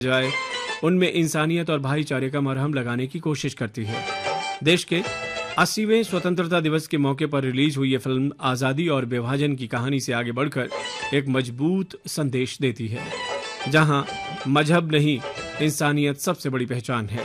जाए उनमें इंसानियत और भाईचारे का मरहम लगाने की कोशिश करती है। देश के 80वें स्वतंत्रता दिवस के मौके पर रिलीज हुई ये फिल्म आज़ादी और विभाजन की कहानी से आगे बढ़कर एक मजबूत संदेश देती है, जहां मजहब नहीं, इंसानियत सबसे बड़ी पहचान है।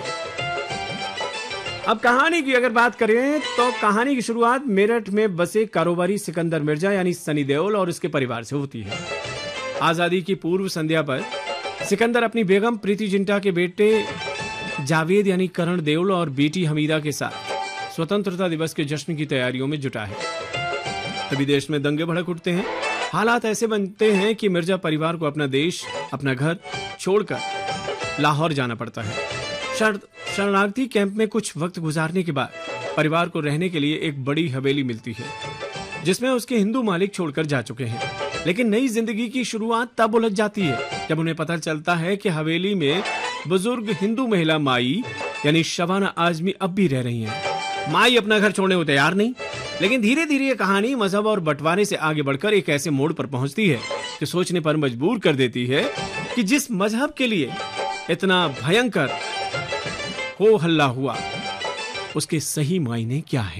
अब कहानी की अगर बात करें तो कहानी की शुरुआत मेरठ में बसे कारोबारी सिकंदर मिर्जा यानी सनी देओल और उसके परिवार से होती है। आजादी की पूर्व संध्या पर सिकंदर अपनी बेगम प्रीति जिंटा के बेटे जावेद यानी करण देओल और बेटी हमीदा के साथ स्वतंत्रता दिवस के जश्न की तैयारियों में जुटा है। तभी देश में दंगे भड़क उठते हैं। हालात ऐसे बनते हैं कि मिर्जा परिवार को अपना देश, अपना घर छोड़कर लाहौर जाना पड़ता है। शरणार्थी कैंप में कुछ वक्त गुजारने के बाद परिवार को रहने के लिए एक बड़ी हवेली मिलती है, जिसमें उसके हिंदू मालिक छोड़कर जा चुके हैं। लेकिन नई जिंदगी की शुरुआत तब उलझ जाती है जब उन्हें पता चलता है कि हवेली में बुजुर्ग हिंदू महिला माई यानी शबाना आजमी अब भी रह रही हैं। माई अपना घर छोड़ने को तैयार नहीं, लेकिन धीरे धीरे ये कहानी मजहब और बंटवारे से आगे बढ़कर एक ऐसे मोड़ पर पहुंचती है जो सोचने पर मजबूर कर देती है कि जिस मजहब के लिए इतना भयंकर हो हल्ला हुआ, उसके सही मायने क्या है।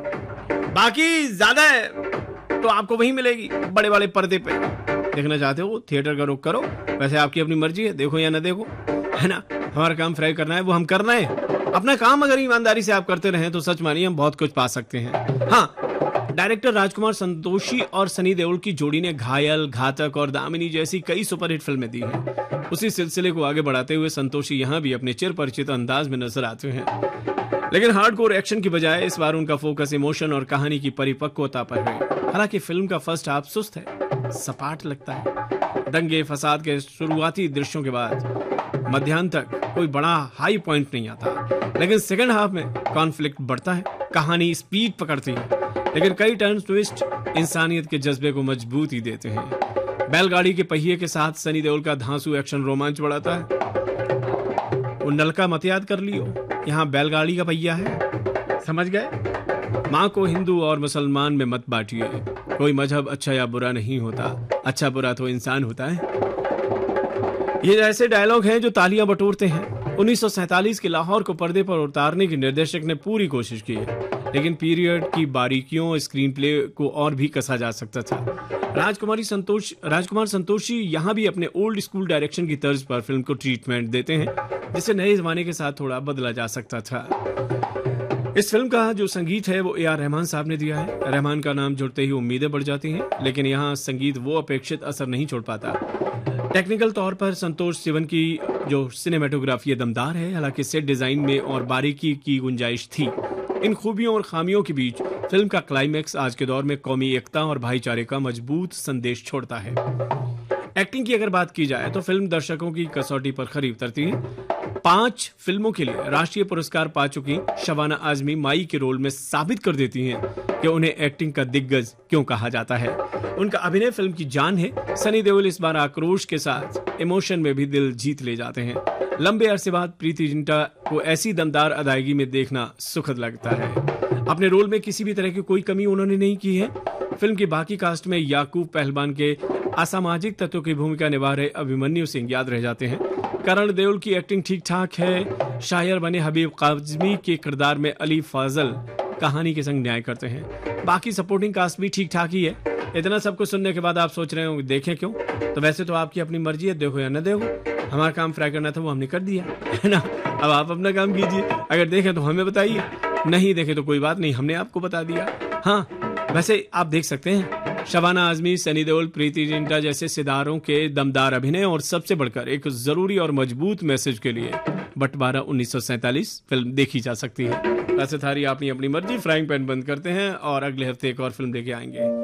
बाकी ज्यादा तो आपको वहीं मिलेगी, बड़े बड़े पर्दे पे। देखना चाहते हो थिएटर का रुख करो, वैसे आपकी अपनी मर्जी है, देखो या ना देखो, है ना। हमारा काम फ्राई करना है, वो हम करना है। अपना काम अगर ईमानदारी से आप करते रहें तो सच मानिए हम बहुत कुछ पा सकते हैं। हाँ, डायरेक्टर राजकुमार संतोषी और सनी देओल की जोड़ी ने घायल, घातक और दामिनी जैसी कई सुपरहिट फिल्में दी हैं। उसी सिलसिले को आगे बढ़ाते हुए संतोषी यहाँ भी अपने चिर परिचित अंदाज में नजर आते हैं, लेकिन हार्डकोर एक्शन की बजाय इस बार उनका फोकस इमोशन और कहानी की परिपक्वता पर है। हालांकि फिल्म का फर्स्ट हाफ सुस्त है, सपाट लगता है। दंगे फसाद के शुरुआती दृश्यों के बाद मध्याह्न तक कोई बड़ा हाई पॉइंट नहीं आता, लेकिन सेकंड हाफ में कॉन्फ्लिक्ट बढ़ता है, कहानी स्पीड पकड़ती है, लेकिन कई टर्न ट्विस्ट इंसानियत के जज्बे को मजबूती देते हैं। बैलगाड़ी के पहिए के साथ सनी देओल का धांसू एक्शन रोमांच बढ़ाता है। वो नलका मत याद कर लियो, यहाँ बैलगाड़ी का पहिया है, समझ गए। माँ को हिंदू और मुसलमान में मत बांटिए, कोई मजहब अच्छा या बुरा नहीं होता, अच्छा बुरा तो इंसान होता है। ये ऐसे डायलॉग हैं जो तालियां बटोरते हैं। 1947 के लाहौर को पर्दे पर उतारने की निर्देशक ने पूरी कोशिश की है, लेकिन पीरियड की बारीकियों, स्क्रीन प्ले को और भी कसा जा सकता था। राजकुमार संतोषी यहाँ भी अपने ओल्ड स्कूल डायरेक्शन की तर्ज पर फिल्म को ट्रीटमेंट देते हैं, जिसे नए जमाने के साथ थोड़ा बदला जा सकता था। इस फिल्म का जो संगीत है वो ए.आर. रहमान साहब ने दिया है। रहमान का नाम जुड़ते ही उम्मीदें बढ़ जाती हैं, लेकिन यहाँ संगीत वो अपेक्षित असर नहीं छोड़ पाता। टेक्निकल तौर पर संतोष सिवन की जो सिनेमेटोग्राफी दमदार है, हालांकि सेट डिजाइन में और बारीकी की गुंजाइश थी। इन खूबियों और खामियों के बीच फिल्म का क्लाइमैक्स आज के दौर में कौमी एकता और भाईचारे का मजबूत संदेश छोड़ता है। एक्टिंग की अगर बात की जाए तो फिल्म दर्शकों की कसौटी पर खरी उतरती है। 5 फिल्मों के लिए राष्ट्रीय पुरस्कार पा चुकी शबाना आजमी माई के रोल में साबित कर देती हैं कि उन्हें एक्टिंग का दिग्गज क्यों कहा जाता है। उनका अभिनय फिल्म की जान है। सनी देओल इस बार आक्रोश के साथ इमोशन में भी दिल जीत ले जाते हैं। लंबे अरसे बाद प्रीति जिंटा को ऐसी दमदार अदायगी में देखना सुखद लगता है। अपने रोल में किसी भी तरह की कोई कमी उन्होंने नहीं की है। फिल्म की बाकी कास्ट में याकूब पहलवान के असामाजिक तत्वों की भूमिका निभा रहे अभिमन्यु सिंह याद रह जाते हैं। करण देओल की एक्टिंग ठीक ठाक है। शायर बने हबीब काज़मी के किरदार में अली फाजल कहानी के संग न्याय करते हैं। बाकी सपोर्टिंग कास्ट भी ठीक ठाक ही है। इतना सब कुछ सुनने के बाद आप सोच रहे हो देखें क्यों, तो वैसे तो आपकी अपनी मर्जी है, देखो या न देखो। हमारा काम फ्राई करना था, वो हमने कर दिया है ना। अब आप अपना काम कीजिए, अगर देखें तो हमें बताइए, नहीं देखे तो कोई बात नहीं, हमने आपको बता दिया। हाँ, वैसे आप देख सकते हैं शबाना आजमी, सनी देओल, प्रीति जिंटा जैसे सितारों के दमदार अभिनय और सबसे बढ़कर एक जरूरी और मजबूत मैसेज के लिए बंटवारा 1947 फिल्म देखी जा सकती है। वैसे थारी अपनी अपनी मर्जी। फ्राइंग पैन बंद करते हैं और अगले हफ्ते एक और फिल्म लेके आएंगे।